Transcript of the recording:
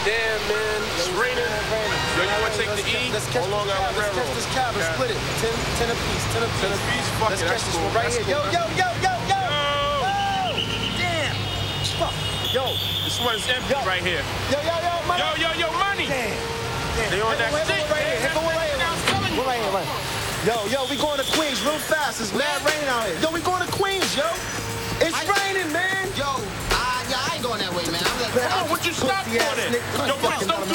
Damn, man. It's raining. Yo, you want to take the E or Long Island Railroad? Let's catch this cab and split it. 10 apiece. 10 apiece. 10 apiece? Fuck Let's it, catch that's this cool. one right That's here. cool. Yo. Damn. Fuck. Yo. This one is empty right here. Yo, money. Yo, money. Damn. They on that shit. Right here. Yo, we going to Queens real fast. It's mad raining out here. Yo, we going to Queens, yo. It's raining, man. Yo, I ain't going that way, man. I'm like, What you stop for then? Yo,